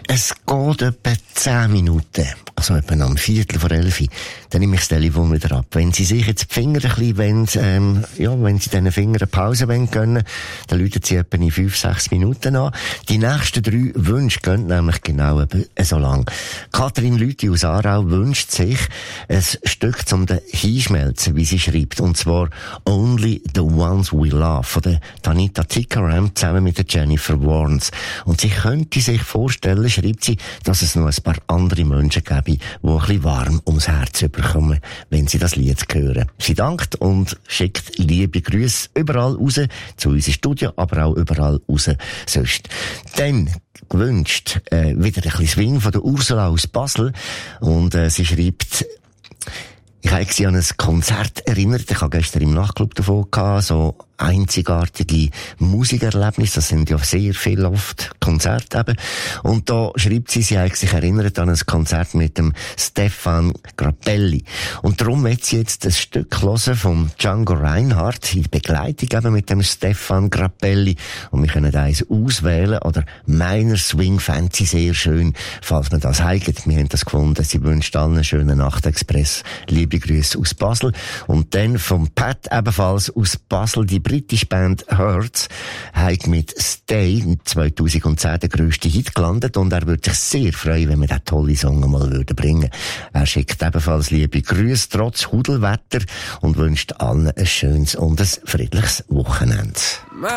Es geht etwa 10 Minuten, also etwa am 11:15. Dann nehme ich das Telefon wieder ab. Wenn Sie sich jetzt die Finger ein bisschen, wenn Sie diesen Fingern eine Pause gönnen wollen, dann läuten Sie etwa in 5-6 Minuten an. Die nächsten 3 Wünsche gehen nämlich genau so lang. Kathrin Lüthi aus Aarau wünscht sich ein Stück zum Hinschmelzen, wie sie schreibt, und zwar Only the Ones We Love von der Tanita Tikaram zusammen mit der Jennifer Warnes. Und sie könnte sich vorstellen, schreibt sie, dass es noch ein paar andere Menschen gäbe, die ein bisschen warm ums Herz bekommen, wenn sie das Lied hören. Sie dankt und schickt liebe Grüße überall raus, zu unserem Studio, aber auch überall raus sonst. Dann gewünscht wieder ein bisschen Swing von der Ursula aus Basel und sie schreibt, ich habe sie an ein Konzert erinnert. Ich habe gestern im Nachtclub davon gehabt, so einzigartige Musikerlebnisse. Das sind ja sehr viel oft Konzerte eben. Und da schreibt sie hat sich erinnert an ein Konzert mit dem Stefan Grappelli. Und darum wird sie jetzt ein Stück hören vom Django Reinhardt in Begleitung eben mit dem Stefan Grappelli. Und wir können eins auswählen, oder Meiner Swing fände sie sehr schön, falls man das heigt. Wir haben das gefunden. Sie wünscht allen einen schönen Nachtexpress. Liebe Grüße aus Basel. Und dann vom Pat ebenfalls aus Basel, die britische Band Hurts hat mit Stay 2010 den grössten Hit gelandet und er würde sich sehr freuen, wenn wir diesen tollen Song mal bringen würden. Er schickt ebenfalls liebe Grüße trotz Hudelwetter und wünscht allen ein schönes und ein friedliches Wochenende. My